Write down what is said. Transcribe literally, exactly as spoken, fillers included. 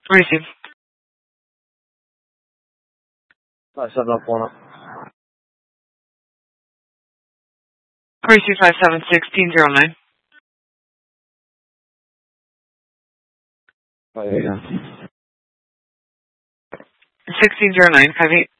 Receive. Five seven up one up. Receive five seven sixteen zero nine. Five eight. Sixteen zero nine five eight.